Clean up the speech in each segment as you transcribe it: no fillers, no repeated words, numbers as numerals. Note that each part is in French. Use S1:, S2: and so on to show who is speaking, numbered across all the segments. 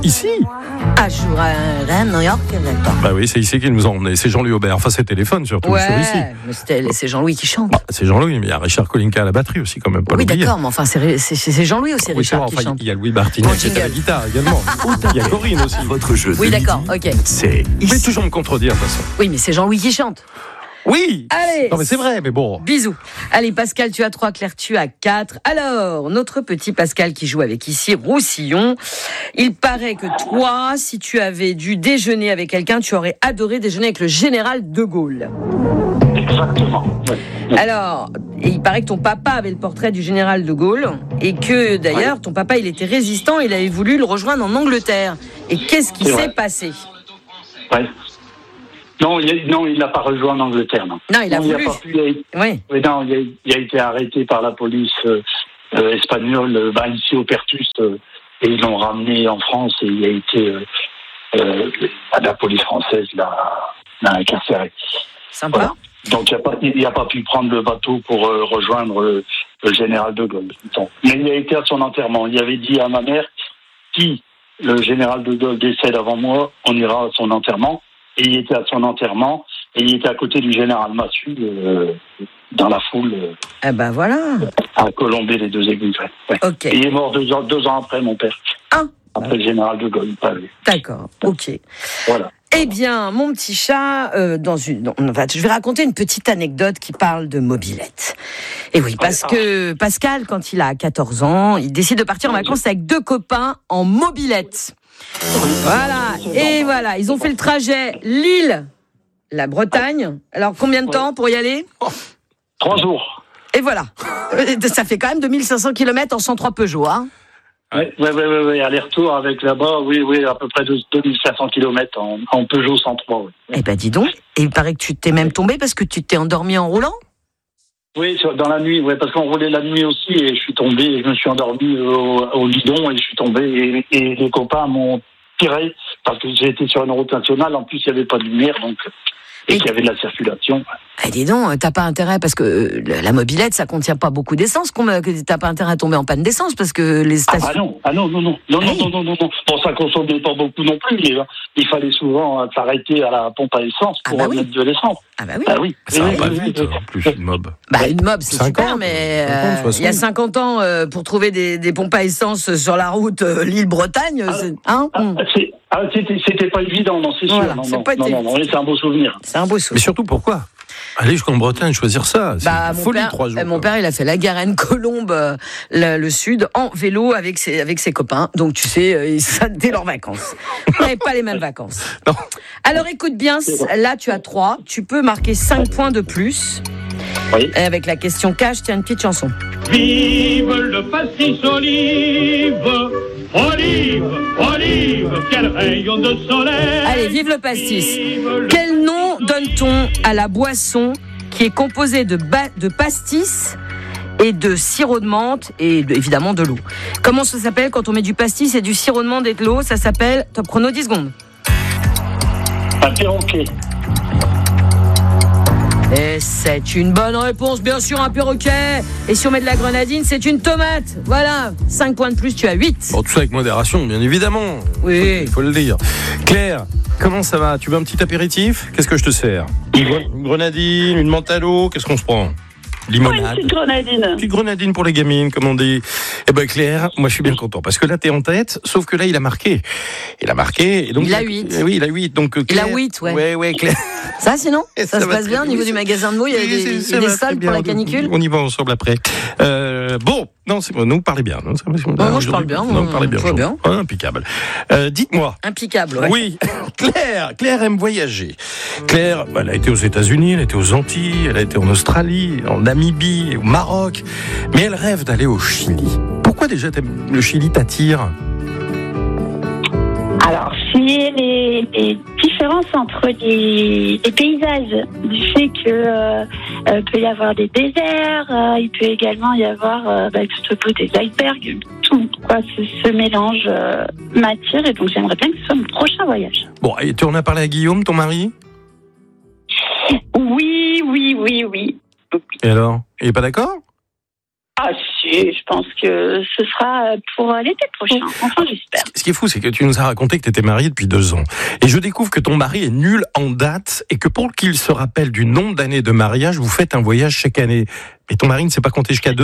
S1: Ici.
S2: Ah, je jouerai à New York, d'accord.
S1: Bah oui, c'est ici qu'ils nous ont emmenés. C'est Jean-Louis Aubert. Enfin, c'est téléphone surtout.
S2: Ouais,
S1: sur ici.
S2: mais c'est Jean-Louis qui chante.
S1: C'est Jean-Louis, mais il y a Richard Kolinka à la batterie aussi, quand même. Pas
S2: Oui,
S1: l'oublier.
S2: d'accord, mais enfin, c'est Jean-Louis aussi, Richard, qui chante.
S1: Il y a Louis Martinet qui est à la guitare également. Il y a Corinne aussi.
S3: Votre jeu.
S2: Oui, d'accord, ok.
S3: C'est.
S1: Vous pouvez toujours me contredire, de toute façon.
S2: Oui, mais c'est Jean-Louis qui chante.
S1: Oui.
S2: Allez.
S1: Non, mais c'est vrai, mais bon.
S2: Bisous. Allez, Pascal, tu as 3, Claire, tu as 4. Alors, notre petit Pascal qui joue avec ici Roussillon. Il paraît que toi, si tu avais dû déjeuner avec quelqu'un, tu aurais adoré déjeuner avec le général de Gaulle.
S4: Exactement. Ouais.
S2: Alors, et il paraît que ton papa avait le portrait du général de Gaulle et que d'ailleurs, ton papa, il était résistant, il avait voulu le rejoindre en Angleterre. Et qu'est-ce qui s'est passé ?
S4: Ouais. Non, il l'a pas rejoint en Angleterre, non.
S2: Non, il a voulu.
S4: Oui. Non, il a été arrêté par la police espagnole, ici au Pertus, et ils l'ont ramené en France et il a été la police française l'a incarcéré.
S2: Sympa.
S4: Voilà. Donc il n'a pas pu prendre le bateau pour rejoindre le général de Gaulle. Mais il a été à son enterrement. Il avait dit à ma mère, si le général de Gaulle décède avant moi, on ira à son enterrement. Et il était à son enterrement, et il était à côté du général Massu, dans la foule.
S2: Ah ben voilà.
S4: À Colombey, les 2 églises. Ouais.
S2: Ok.
S4: Et il est mort 2 ans après, mon père.
S2: Ah.
S4: Après le général de Gaulle.
S2: D'accord, ok.
S4: Voilà.
S2: Eh bien, mon petit chat, je vais raconter une petite anecdote qui parle de mobilette. Et oui, parce que Pascal, quand il a 14 ans, il décide de partir en vacances avec 2 copains en mobilette. Voilà, et voilà, ils ont fait le trajet Lille-la Bretagne. Alors, combien de temps pour y aller ?
S4: 3 jours.
S2: Et voilà, ça fait quand même 2500 km en 103 Peugeot, hein ?
S4: Oui, aller-retour avec là-bas, oui, à peu près 2500 km en Peugeot 103. Ouais.
S2: Eh ben, dis donc, et il paraît que tu t'es même tombé parce que tu t'es endormi en roulant ?
S4: Oui, dans la nuit, parce qu'on roulait la nuit aussi et je suis tombé et je me suis endormi au guidon et je suis tombé et les copains m'ont tiré parce que j'ai été sur une route nationale, en plus il n'y avait pas de lumière et qu'il y avait de la circulation.
S2: Eh dis donc, t'as pas intérêt, parce que la mobilette, ça contient pas beaucoup d'essence, t'as pas intérêt à tomber en panne d'essence, parce que les stations...
S4: Non. Bon, ça consommait pas beaucoup non plus, mais il fallait souvent s'arrêter à la pompe à essence pour mettre de l'essence.
S2: Ah bah oui.
S4: Ah oui.
S1: Ça va pas vite, en plus, une mob.
S2: Bah, une mob, c'est
S1: 50,
S2: super, mais
S1: 50,
S2: il y a 50 ans, pour trouver des pompes à essence sur la route Lille-Bretagne,
S4: c'était pas évident, non, c'est sûr.
S2: Voilà,
S4: Non, c'est un beau souvenir.
S2: C'est un beau souvenir.
S1: Mais surtout, pourquoi aller jusqu'en Bretagne, choisir ça, c'est folie, 3 jours.
S2: Mon père, il a fait la Garenne-Colombe, le sud, en vélo avec ses copains. Donc, tu sais, ça dès leurs vacances. On n'avait pas les mêmes vacances.
S1: Non.
S2: Alors, écoute bien, là, tu as 3. Tu peux marquer 5 points de plus.
S4: Oui.
S2: Avec la question cash, tiens, une petite chanson.
S5: Vive le pastis olive, quel rayon de soleil.
S2: Allez, vive le pastis. Quel nom donne-t-on à la boisson qui est composée de pastis et de sirop de menthe et évidemment de l'eau? Comment ça s'appelle quand on met du pastis et du sirop de menthe et de l'eau? Ça s'appelle, top chrono, 10 secondes.
S4: Un perroquet.
S2: Et c'est une bonne réponse, bien sûr, un perroquet. Et si on met de la grenadine, c'est une tomate. Voilà, 5 points de plus, tu as 8.
S1: Bon, tout ça avec modération, bien évidemment.
S2: Oui.
S1: Il faut le dire. Claire, comment ça va? Tu veux un petit apéritif? Qu'est-ce que je te sers? Une grenadine, une menthe à l'eau, qu'est-ce qu'on se prend? Limonade.
S6: Une petite grenadine.
S1: Petite grenadine pour les gamines, comme on dit. Eh ben Claire, moi je suis bien content parce que là t'es en tête, sauf que là il a marqué. Et donc
S2: il a 8.
S1: Oui, il a 8. Donc Claire,
S2: il a 8, ouais.
S1: Ouais, Claire.
S2: Ça sinon ça se passe bien au niveau
S1: oui,
S2: du magasin de mots, il y a des soldes pour la canicule.
S1: On y va ensemble après. Bon, non, c'est bon, nous parlez bien.
S2: Moi je parle bien.
S1: Non, parlez bien.
S2: Je bien.
S1: Impeccable. Dites-moi.
S2: Impeccable, ouais.
S1: Oui, Claire aime voyager. Claire, elle a été aux États-Unis, elle a été aux Antilles, elle a été en Australie, en Namibie, au Maroc, mais elle rêve d'aller au Chili. Pourquoi déjà le Chili t'attire?
S6: Alors, c'est les différences entre les paysages, du fait que peut y avoir des déserts, il peut également y avoir tout au bout des icebergs, tout quoi, ce mélange m'attire et donc j'aimerais bien que ce soit mon prochain voyage.
S1: Bon, et tu en as parlé à Guillaume, ton mari?
S6: Oui.
S1: Et alors? Il est pas d'accord?
S6: Ah si, Et je pense que ce sera pour l'été prochain. Enfin, j'espère.
S1: Ce qui est fou, c'est que tu nous as raconté que tu étais mariée depuis 2 ans. Et je découvre que ton mari est nul en date et que pour qu'il se rappelle du nombre d'années de mariage, vous faites un voyage chaque année. Et ton mari ne sait pas compter jusqu'à 2 ?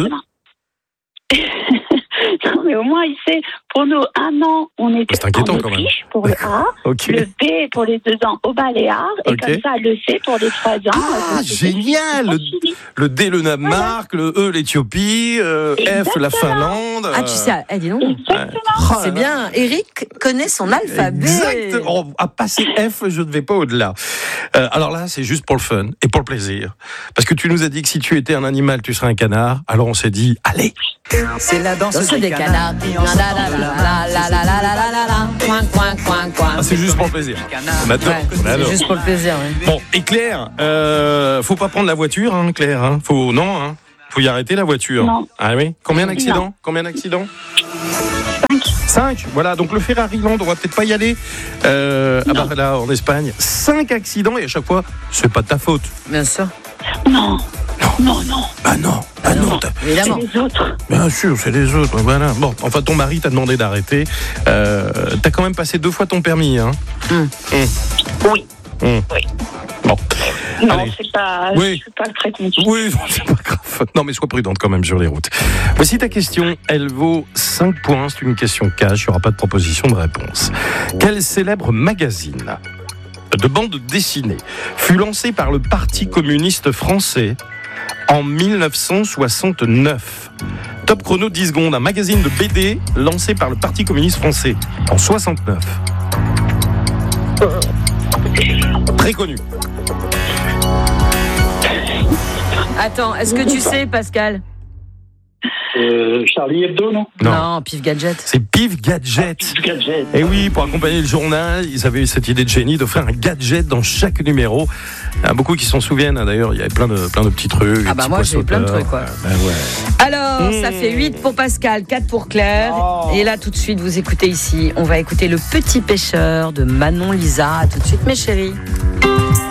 S6: Non, mais au moins, il sait, pour nous, 1 an, on était en Autriche pour le A,
S1: Okay.
S6: le B pour les 2 ans au Baléares, et comme ça, le C pour les 3 ans.
S1: Ah, génial! Le D, le Danemark, le E, l'Éthiopie, F, la Finlande.
S2: Ah, tu sais, dis donc.
S6: Exactement.
S2: C'est bien. Eric connaît son alphabet.
S1: Exactement. À passer F, je ne vais pas au-delà. Alors là, c'est juste pour le fun et pour le plaisir. Parce que tu nous as dit que si tu étais un animal, tu serais un canard. Alors on s'est dit, allez.
S3: C'est la danse
S2: des canards.
S1: Ah, c'est juste pour le plaisir. On adore.
S2: C'est juste pour le plaisir. Ouais.
S1: Bon, et Claire, faut pas prendre la voiture, hein, Claire. Hein. Faut y arrêter la voiture.
S6: Non.
S1: Ah oui. Combien d'accidents ? 5. Voilà, donc le Ferrari Land, on va peut-être pas y aller. Là, en Espagne, 5 accidents et à chaque fois, c'est pas de ta faute.
S2: Bien sûr.
S6: Non.
S1: Bah non.
S2: Évidemment.
S6: C'est les autres.
S1: Bien sûr, c'est les autres. Voilà. Bon, enfin, ton mari t'a demandé d'arrêter. T'as quand même passé 2 fois ton permis, hein.
S6: Oui.
S1: Bon.
S6: Non,
S1: Allez.
S6: c'est pas très compliqué.
S1: Oui, c'est pas grave. Non, mais sois prudente quand même sur les routes. Voici ta question. Elle vaut 5 points. C'est une question cash. Il n'y aura pas de proposition de réponse. Quel célèbre magazine de bande dessinée fut lancé par le Parti communiste français en 1969? Top chrono 10 secondes. Un magazine de BD lancé par le Parti communiste français en 69. Très connu.
S2: Attends, est-ce que tu sais, Pascal?
S4: Charlie Hebdo, non?
S2: Non, Pif Gadget.
S1: C'est Pif Gadget.
S4: Pif Gadget.
S1: Et oui, pour accompagner le journal, ils avaient eu cette idée de génie de faire un gadget dans chaque numéro. Il y a beaucoup qui s'en souviennent, hein, d'ailleurs, il y avait plein de petits trucs.
S2: Ah bah moi j'ai eu plein de trucs quoi.
S1: Ouais.
S2: Alors, ça fait 8 pour Pascal, 4 pour Claire. Et là tout de suite, vous écoutez ici, on va écouter Le Petit Pêcheur de Manon Lisa. À tout de suite mes chéris.